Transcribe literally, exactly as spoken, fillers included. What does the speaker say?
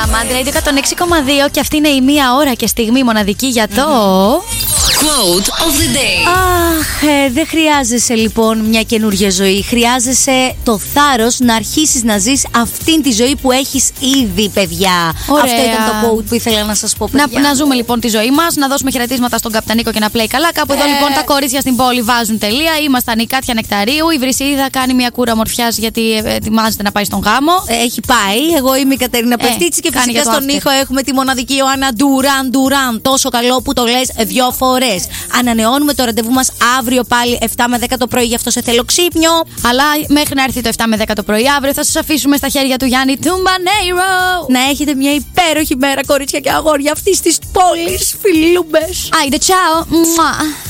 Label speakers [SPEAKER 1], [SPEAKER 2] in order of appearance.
[SPEAKER 1] Mad Radio εκατόν έξι κόμμα δύο και αυτή είναι η μία ώρα και στιγμή μοναδική για το
[SPEAKER 2] Quote of the day.
[SPEAKER 1] Αχ, ε, δεν χρειάζεσαι λοιπόν μια καινούργια ζωή. Χρειάζεσαι το θάρρος να αρχίσεις να ζεις αυτήν τη ζωή που έχεις ήδη, παιδιά.
[SPEAKER 2] Ωραία.
[SPEAKER 1] Αυτό ήταν το quote που ήθελα να σας πω, παιδιά.
[SPEAKER 2] Να, να ζούμε λοιπόν τη ζωή μας, να δώσουμε χαιρετίσματα στον Καπτανίκο και να πλέει καλά. Κάπου εδώ
[SPEAKER 1] Ε.
[SPEAKER 2] λοιπόν τα κορίτσια στην πόλη βάζουν τελεία. Ήμασταν η Κάτια Νεκταρίου. Η Βρυσίδα κάνει μια κούρα ομορφιάς γιατί ε, ετοιμάζεται να πάει στον γάμο.
[SPEAKER 1] Ε, Έχει πάει. Εγώ είμαι η Κατερίνα
[SPEAKER 2] Ε,
[SPEAKER 1] Πεφτίτση και
[SPEAKER 2] κάνει
[SPEAKER 1] φυσικά
[SPEAKER 2] για το
[SPEAKER 1] στον
[SPEAKER 2] after.
[SPEAKER 1] ήχο έχουμε τη μοναδική Ιωάννα Ντουράν Ντουράν. Τόσο καλό που το λες δυο φορές. Ανανεώνουμε το ραντεβού μας αύριο πάλι επτά με δέκα το πρωί, γι' αυτό σε θέλω ξύπνιο.
[SPEAKER 2] Αλλά μέχρι να έρθει το επτά με δέκα το πρωί αύριο θα σας αφήσουμε στα χέρια του Γιάννη Τουμπανέιρο.
[SPEAKER 1] Να έχετε μια υπέροχη μέρα, κορίτσια και αγόρια αυτής της πόλης, φιλούμπες.
[SPEAKER 2] Άιντε, τσάο. Μουα.